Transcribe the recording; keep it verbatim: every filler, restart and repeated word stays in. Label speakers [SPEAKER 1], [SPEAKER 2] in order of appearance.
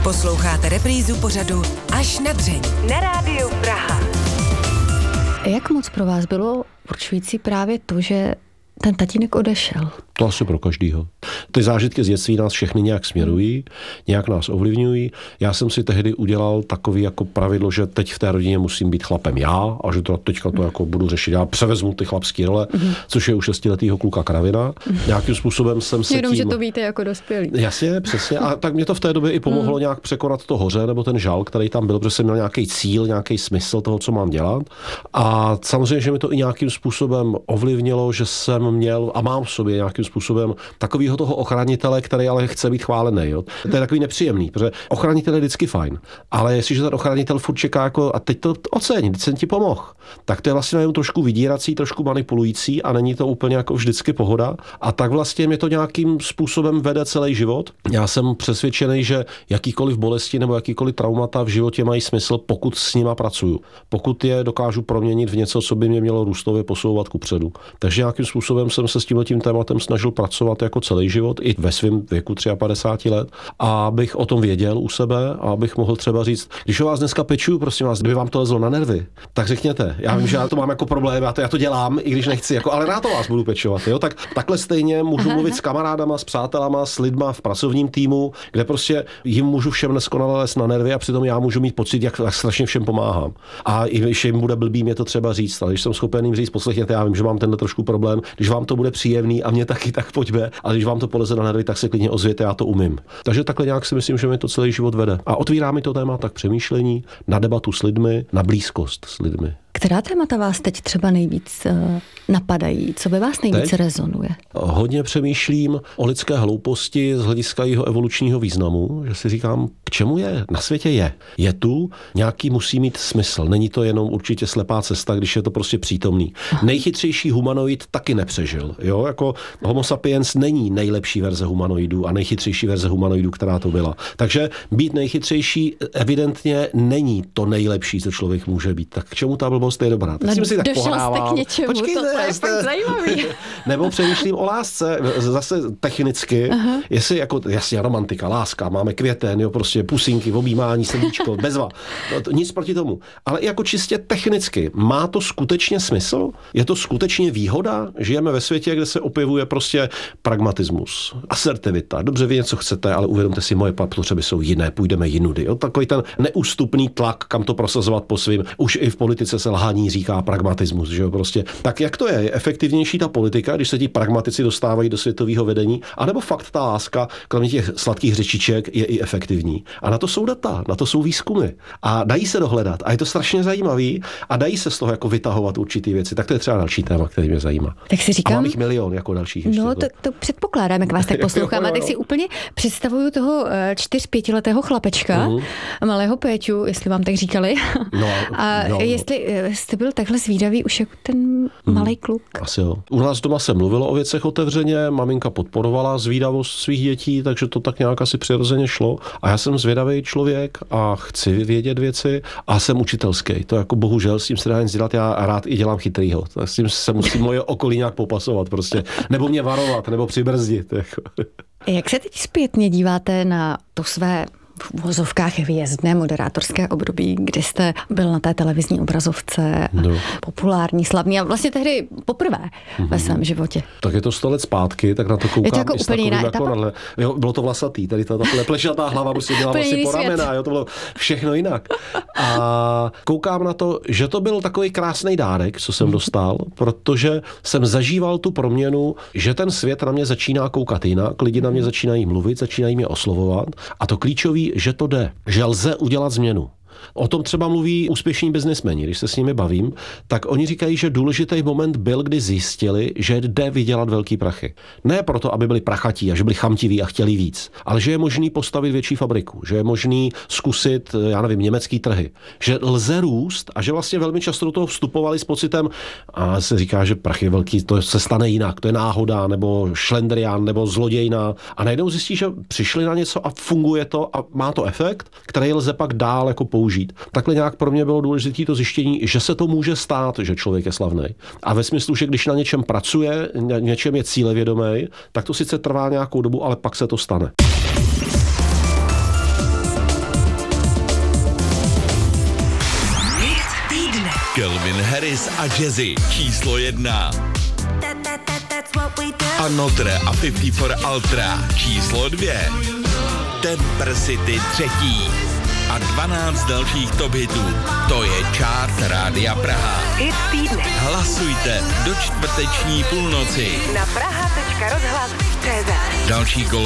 [SPEAKER 1] Posloucháte reprízu pořadu Až na dřeň na Rádiu Praha.
[SPEAKER 2] Jak moc pro vás bylo určující právě to, že ten tatínek odešel?
[SPEAKER 3] To asi pro každýho. Ty zážitky z dětství nás všechny nějak směrují, nějak nás ovlivňují. Já jsem si tehdy udělal takový jako pravidlo, že teď v té rodině musím být chlapem já a že to teďka to jako budu řešit. Já převezmu ty chlapské role, mm. což je u šestiletýho kluka kravina. Mm. Nějakým způsobem jsem se
[SPEAKER 2] Jenom,
[SPEAKER 3] tím...
[SPEAKER 2] že to víte jako dospělý.
[SPEAKER 3] Jasně, přesně. A tak mě to v té době i pomohlo mm. nějak překonat to hoře nebo ten žal, který tam byl, protože jsem měl nějaký cíl, nějaký smysl toho, co mám dělat. A samozřejmě, že mi to i nějakým způsobem ovlivnilo, že jsem měl a mám v sobě nějakým způsobem takového toho ochránitele, který ale chce být chválený. Jo. To je takový nepříjemný, protože ochranitel je vždycky fajn, ale jestliže ten ochranitel furt čeká jako a teď to ocení, teď jsem ti pomohl, tak to je vlastně jenom trošku vydírací, trošku manipulující a není to úplně jako vždycky pohoda. A tak vlastně mě to nějakým způsobem vede celý život. Já jsem přesvědčený, že jakýkoliv bolesti nebo jakýkoliv traumata v životě mají smysl, pokud s nima pracuju. Pokud je dokážu proměnit v něco, co by mě mělo růstově posouvat kupředu. Takže nějakým způsobem jsem se s tímhletím tématem snažil pracovat jako celý život, i ve svém věku padesát tři let, a abych o tom věděl u sebe a abych mohl třeba říct, když o vás dneska pečuju, prosím vás, kdyby vám to lezlo na nervy, tak řekněte. Já vím, že já to mám jako problém, já to, já to dělám, i když nechci, jako, ale rád to vás budu pečovat. Jo? Tak takhle stejně můžu mluvit s kamarádama, s přátelama, s lidma v pracovním týmu, kde prostě jim můžu všem neskonale lézt na nervy a přitom já můžu mít pocit, jak, jak strašně všem pomáhám. A i když jim bude blbý, mě to třeba říct, ale když jsem schopen jim říct, poslechněte, já vím, že mám tenhle trošku problém, když vám to bude příjemný a mě taky, tak pojďme, ale když vám to poleze na nervy, tak se klidně ozvěte, já to umím. Takže takhle nějak si myslím, že mi to celý život vede. A otvírá mi to téma tak přemýšlení, na debatu s lidmi, na blízkost s lidmi.
[SPEAKER 2] Která témata vás teď třeba nejvíc uh, napadají? Co by vás nejvíc teď rezonuje?
[SPEAKER 3] Hodně přemýšlím o lidské hlouposti z hlediska jeho evolučního významu, že si říkám, k čemu je? Na světě je. Je tu, nějaký musí mít smysl. Není to jenom určitě slepá cesta, když je to prostě přítomný. Aha. Nejchytřejší humanoid taky nepřežil. Jo? Jako Homo sapiens není nejlepší verze humanoidů a nejchytřejší verze humanoidů, která to byla. Takže být nejchytřejší evidentně není to nejlepší, co člověk může být. Tak k čemu ta blbost je dobrá? Tak
[SPEAKER 2] no,
[SPEAKER 3] si tak
[SPEAKER 2] pohrával. K něčemu,
[SPEAKER 3] Počkejte,
[SPEAKER 2] to, to je fakt zajímavý.
[SPEAKER 3] Nebo přemýšlím o lásce, zase technicky, aha, jestli jako, jasně, romantika, láska, máme květen, jo, prostě pusinky, objímání, srdíčko, bezva. No, to, nic proti tomu. Ale i jako čistě technicky, má to skutečně smysl? Je to skutečně výhoda? Žijeme ve světě, kde se objevuje prostě pragmatismus, asertivita. Dobře, vy něco chcete, ale uvědomte si, moje potřeby jsou jiné, půjdeme jinudy. Jo? Takový ten neústupný tlak, kam to prosazovat po svým. Už i v politice se lhání říká pragmatismus, že jo, prostě. Tak jak to je? Je efektivnější ta politika, když se ti pragmatici dostávají do světového vedení, anebo fakt ta láska, kromě těch sladkých řečiček, je i efektivní? A na to jsou data, na to jsou výzkumy. A dají se dohledat. A je to strašně zajímavý a dají se z toho jako vytahovat určitý věci. Tak to je třeba další téma, který mě zajímá.
[SPEAKER 2] Tak si říkám,
[SPEAKER 3] a mám jich milion jako dalších ještě.
[SPEAKER 2] No, to, to předpokládám, jak vás tak poslouchám. A tak si úplně představuju toho čtyř, pětiletého chlapečka, uh-huh, malého Péťu, jestli vám tak říkali.
[SPEAKER 3] No,
[SPEAKER 2] a
[SPEAKER 3] no,
[SPEAKER 2] jestli jste byl takhle zvídavý už jako ten malý kluk.
[SPEAKER 3] Asi jo. U nás doma se mluvilo o věcech otevřeně, maminka podporovala zvídavost svých dětí, takže to tak nějak asi přirozeně šlo. A já jsem zvědavý člověk a chci vědět věci a jsem učitelský. To jako bohužel s tím se dá nic dělat, já rád i dělám chytrýho. S tím se musí moje okolí nějak popasovat prostě. Nebo mě varovat, nebo přibrzdit. Jako.
[SPEAKER 2] Jak se teď zpětně díváte na to své v uvozovkách hvězdné moderátorské období, kdy jste byl na té televizní obrazovce, no, populární, slavný a vlastně tehdy poprvé mm-hmm. ve svém životě.
[SPEAKER 3] Tak je to sto let zpátky, tak na to koukám.
[SPEAKER 2] Je to jako
[SPEAKER 3] i
[SPEAKER 2] úplně jiná
[SPEAKER 3] jako nadle, jo, bylo to vlasatý, tady ta takhle plešatá hlava prostě dělala vlastně po ramena, jo, to bylo všechno jinak. A koukám na to, že to byl takový krásný dárek, co jsem dostal, protože jsem zažíval tu proměnu, že ten svět na mě začíná koukat jinak, lidi na mě začínají mluvit, začínají mě oslovovat a to klíčový, že to jde, že lze udělat změnu. O tom třeba mluví úspěšní biznismeni, když se s nimi bavím, tak oni říkají, že důležitý moment byl, kdy zjistili, že jde vydělat velký prachy. Ne proto, aby byli prachatí a že byli chamtiví a chtěli víc, ale že je možný postavit větší fabriku, že je možný zkusit, já nevím, německý trhy, že lze růst a že vlastně velmi často do toho vstupovali s pocitem, a se říká, že prachy velký, to se stane jinak, to je náhoda, nebo šlendrián, nebo zlodějna a najednou zjistí, že přišli na něco a funguje to a má to efekt, který lze pak dál jako použít. Takhle nějak pro mě bylo důležité to zjištění, že se to může stát, že člověk je slavný. A ve smyslu, že když na něčem pracuje, na něčem je cílevědomý, tak to sice trvá nějakou dobu, ale pak se to stane.
[SPEAKER 4] Calvin Harris a Jazzy číslo jedna. A Notre a padesát čtyři Ultra číslo dvě. Temper City třetí. A dvanáct dalších top hitů. To je čárt Rádia Praha.
[SPEAKER 1] Hit týdne.
[SPEAKER 4] Hlasujte do čtvrteční půlnoci
[SPEAKER 1] Na praha tečka rozhlas tečka cé zet.
[SPEAKER 4] Další kolo